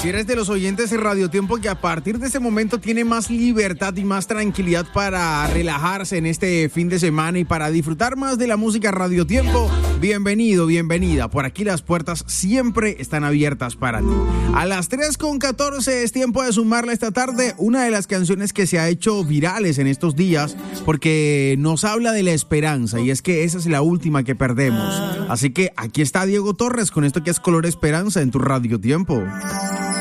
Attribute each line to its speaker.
Speaker 1: Si eres de los oyentes de Radio Tiempo que a partir de este momento tiene más libertad y más tranquilidad para relajarse en este fin de semana y para disfrutar más de la música Radio Tiempo, bienvenido, bienvenida. Por aquí las puertas siempre están abiertas para ti. A las 3:14 es tiempo de sumarle esta tarde una de las canciones que se ha hecho virales en estos días porque nos habla de la esperanza y es que esa es la última que perdemos. Así que aquí está Diego Torres con esto que es Color Esperanza en tu Radio Tiempo.